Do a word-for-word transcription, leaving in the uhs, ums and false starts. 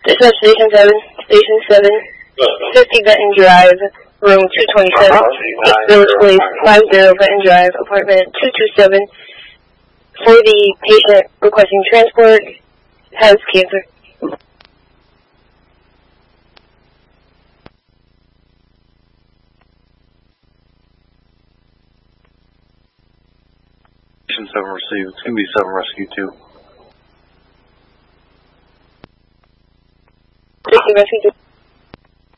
Dispatch Station seven, Station seven, fifty Benton Drive, room two twenty-seven, East Village Place, five zero Benton Drive, apartment two two seven, for the patient requesting transport, has cancer. Station seven received. It's going to be seven Rescue two. Station Rescue two.